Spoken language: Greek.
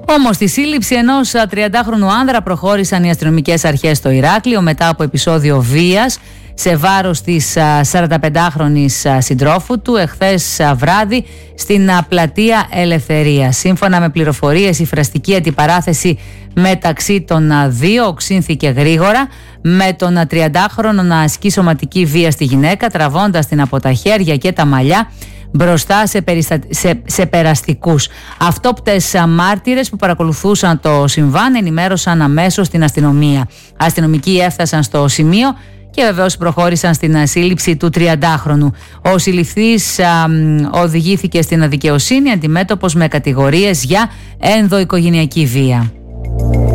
Όμως στη σύλληψη ενός 30χρονου άνδρα προχώρησαν οι αστυνομικές αρχές στο Ηράκλειο μετά από επεισόδιο βίας σε βάρος της 45χρονης συντρόφου του εχθές βράδυ στην πλατεία Ελευθερίας. Σύμφωνα με πληροφορίες, η φραστική αντιπαράθεση μεταξύ των δύο οξύνθηκε γρήγορα, με τον 30χρονο να ασκεί σωματική βία στη γυναίκα, τραβώντας την από τα χέρια και τα μαλλιά μπροστά σε περαστικούς. Αυτόπτες μάρτυρες που παρακολουθούσαν το συμβάν ενημέρωσαν αμέσως την αστυνομία. Αστυνομικοί έφτασαν στο σημείο και βεβαίως προχώρησαν στην σύλληψη του 30χρονου. Ο συλληφθής οδηγήθηκε στην δικαιοσύνη αντιμέτωπος με κατηγορίες για ενδοοικογενειακή βία.